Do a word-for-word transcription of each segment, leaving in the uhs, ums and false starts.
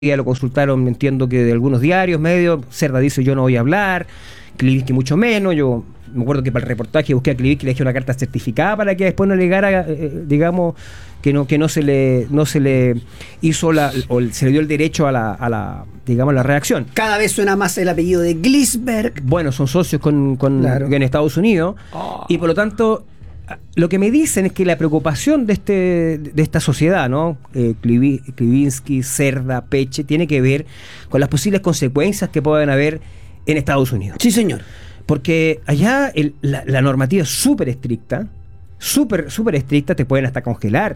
Ya lo consultaron, entiendo que de algunos diarios, medios. Cerda dice: yo no voy a hablar, Klivinsky mucho menos. Yo me acuerdo que para el reportaje busqué a Klivinsky y le dejé una carta certificada para que después no le llegara, eh, digamos, que no que no se le no se le hizo la o se le dio el derecho a la, a la digamos la reacción. Cada vez suena más el apellido de Gliesberg. Bueno, son socios con, con claro. en Estados Unidos oh. y por lo tanto lo que me dicen es que la preocupación de este de esta sociedad, ¿no? Eh, Klivinsky, Cerda, Peche, tiene que ver con las posibles consecuencias que puedan haber en Estados Unidos. Sí, señor. Porque allá el, la, la normativa es súper estricta, súper súper estricta, te pueden hasta congelar,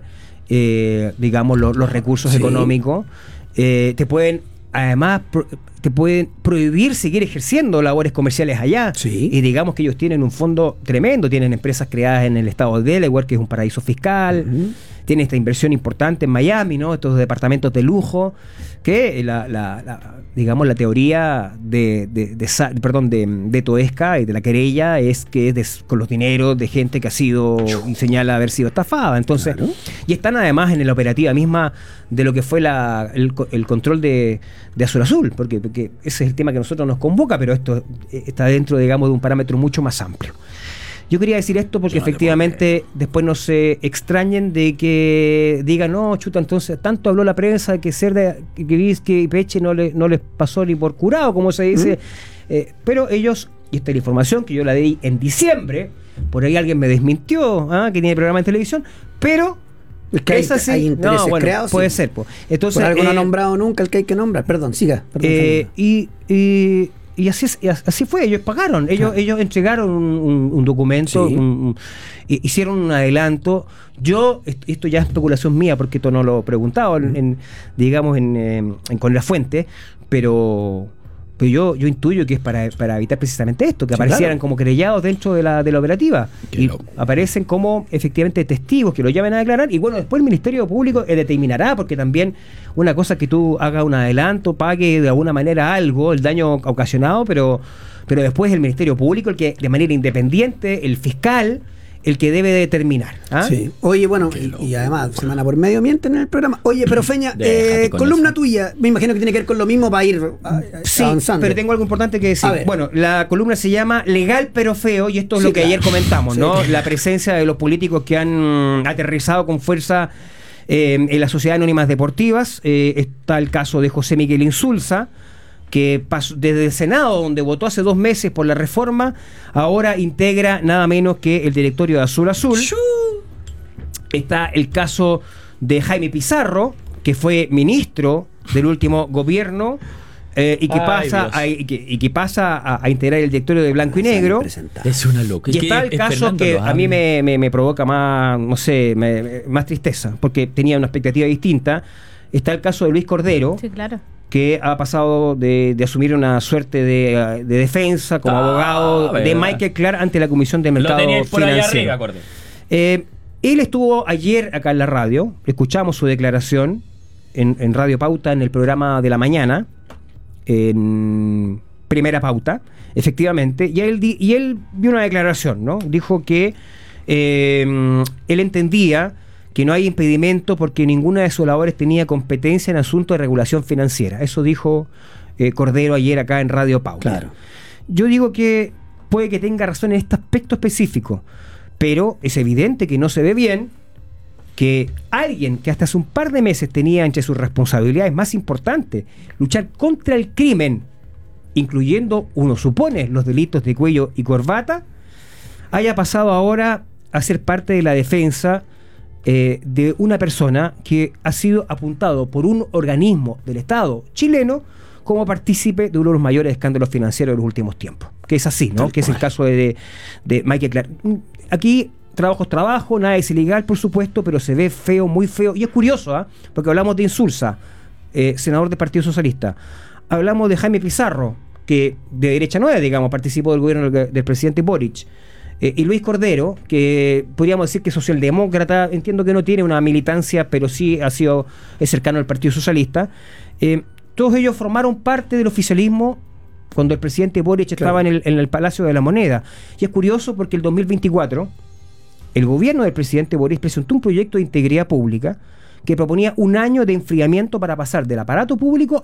eh, digamos, lo, los recursos sí. económicos, eh, te pueden, además, pro, te pueden prohibir seguir ejerciendo labores comerciales allá. Sí. Y digamos que ellos tienen un fondo tremendo, tienen empresas creadas en el estado de Delaware, que es un paraíso fiscal, uh-huh. tienen esta inversión importante en Miami, ¿no? Estos departamentos de lujo, que la, la, la digamos, la teoría de, de, de, de perdón, de, de Toesca y de la querella es que es de, con los dineros de gente que ha sido y señala haber sido estafada. Entonces, claro. y están además en la operativa misma de lo que fue la, el, el control de, de Azul Azul, porque, porque ese es el tema que a nosotros nos convoca, pero esto está dentro, digamos, de un parámetro mucho más amplio. Yo quería decir esto porque no efectivamente después no se extrañen de que digan, no, chuta, entonces tanto habló la prensa de que Cerda, Klivinsky y Peche no, le, no les pasó ni por curado, como se dice, ¿Mm? eh, pero ellos, y esta es la información que yo la di en diciembre, por ahí alguien me desmintió, ¿ah? que tiene programa en televisión, pero es que es hay, así. hay intereses no, bueno, creados. Puede sí. ser. Pues. Entonces, por algo eh, no ha nombrado nunca el que hay que nombrar. Perdón, siga. Perdón, eh, y... y Y así, así fue, ellos pagaron, ellos, ah. ellos entregaron un, un, un documento, sí. un, un, hicieron un adelanto. Yo, esto ya es especulación mía, porque esto no lo he preguntado, en, en, digamos, en, en, con la fuente, pero, pero yo, yo intuyo que es para, para evitar precisamente esto, que sí, aparecieran claro. como querellados dentro de la, de la operativa. Qué y loco. Aparecen como efectivamente testigos que lo llamen a declarar, y bueno, después el Ministerio Público determinará, porque también una cosa es que tú hagas un adelanto, pague de alguna manera algo, el daño ocasionado, pero, pero después el Ministerio Público, el que de manera independiente, el fiscal, el que debe determinar. ¿Ah? Sí. Oye, bueno, y, y además, semana por medio mienten en el programa. Oye, pero Feña, eh, columna eso. tuya, me imagino que tiene que ver con lo mismo para ir a, a, sí, avanzando. Pero tengo algo importante que decir. Bueno, la columna se llama Legal pero Feo, y esto es sí, lo que claro. ayer comentamos, sí. ¿no? La presencia de los políticos que han aterrizado con fuerza eh, en las sociedades anónimas deportivas. Eh, está el caso de José Miguel Insulza, que pasó desde el Senado, donde votó hace dos meses por la reforma, ahora integra nada menos que el directorio de Azul Azul. ¡Shú! Está el caso de Jaime Pizarro, que fue ministro del último gobierno eh, y, que Ay, pasa a, y, que, y que pasa a, a integrar el directorio de Blanco y Negro. Es una loca. Y está el caso que a mí me, me, me provoca más, no sé, me, más tristeza, porque tenía una expectativa distinta. Está el caso de Luis Cordero. Sí, claro. Que ha pasado de, de asumir una suerte de, de defensa como ah, abogado de Michael Clark ante la Comisión de Mercado Financiero. Por allá arriba, eh, él estuvo ayer acá en la radio, escuchamos su declaración en, en Radio Pauta, en el programa de la mañana, en Primera Pauta, efectivamente, y él, di, y él dio una declaración, ¿no? Dijo que eh, él entendía que no hay impedimento porque ninguna de sus labores tenía competencia en asuntos de regulación financiera. Eso dijo eh, Cordero ayer acá en Radio Pauta. Claro. Yo digo que puede que tenga razón en este aspecto específico, pero es evidente que no se ve bien que alguien que hasta hace un par de meses tenía entre sus responsabilidades más importantes luchar contra el crimen, incluyendo, uno supone, los delitos de cuello y corbata, haya pasado ahora a ser parte de la defensa Eh, de una persona que ha sido apuntado por un organismo del Estado chileno como partícipe de uno de los mayores escándalos financieros de los últimos tiempos. Que es así, ¿no? Tal que cual. Es el caso de, de, de Michael Clark. Aquí, trabajo es trabajo, nada es ilegal, por supuesto, pero se ve feo, muy feo. Y es curioso, ¿eh? Porque hablamos de Insulza, eh, senador del Partido Socialista. Hablamos de Jaime Pizarro, que de derecha nueva, digamos, participó del gobierno del, del presidente Boric. Eh, y Luis Cordero, que podríamos decir que es socialdemócrata, entiendo que no tiene una militancia, pero sí ha sido es cercano al Partido Socialista. Eh, todos ellos formaron parte del oficialismo cuando el presidente Boric claro. estaba en el, en el Palacio de la Moneda. Y es curioso porque el dos mil veinticuatro, el gobierno del presidente Boric presentó un proyecto de integridad pública que proponía un año de enfriamiento para pasar del aparato público